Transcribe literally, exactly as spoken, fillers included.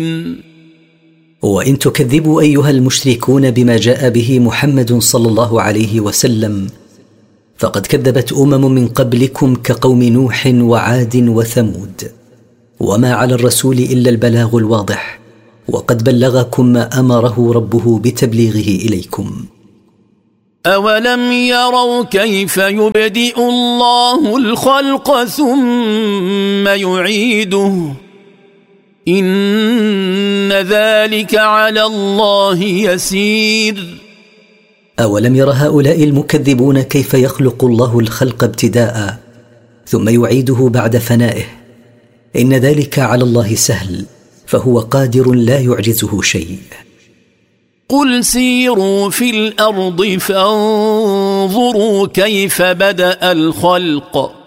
وإن تكذبوا أيها المشركون بما جاء به محمد صلى الله عليه وسلم فقد كذبت أمم من قبلكم كقوم نوح وعاد وثمود، وما على الرسول إلا البلاغ الواضح، وقد بلغكم ما أمره ربه بتبليغه إليكم. أولم يروا كيف يبدئ الله الخلق ثم يعيده إن ذلك على الله يسير. أولم ير هؤلاء المكذبون كيف يخلق الله الخلق ابتداء ثم يعيده بعد فنائه؟ إن ذلك على الله سهل، فهو قادر لا يعجزه شيء. قل سيروا في الأرض فانظروا كيف بدأ الخلق